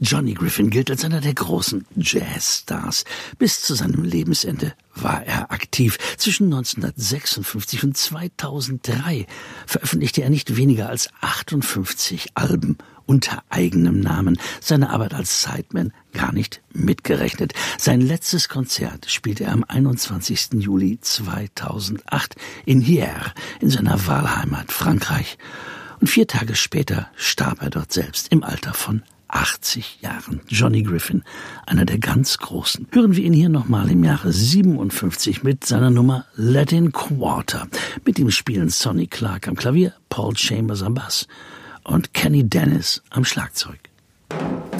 Johnny Griffin gilt als einer der großen Jazzstars. Bis zu seinem Lebensende war er aktiv. Zwischen 1956 und 2003 veröffentlichte er nicht weniger als 58 Alben unter eigenem Namen. Seine Arbeit als Sideman gar nicht mitgerechnet. Sein letztes Konzert spielte er am 21. Juli 2008 in Hyères in seiner Wahlheimat Frankreich. Und 4 Tage später starb er dort selbst im Alter von 80 Jahren. Johnny Griffin, einer der ganz Großen. Hören wir ihn hier nochmal im Jahre 57 mit seiner Nummer Latin Quarter. Mit ihm spielen Sonny Clark am Klavier, Paul Chambers am Bass und Kenny Dennis am Schlagzeug.